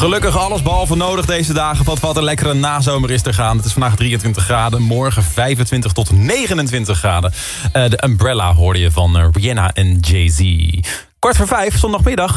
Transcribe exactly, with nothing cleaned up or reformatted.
Gelukkig alles behalve nodig deze dagen. Wat, wat een lekkere nazomer is er gaan. Het is vandaag drieëntwintig graden. Morgen vijfentwintig tot negenentwintig graden. Uh, de Umbrella hoorde je van uh, Rihanna en Jay-Z. Kwart voor vijf, zondagmiddag.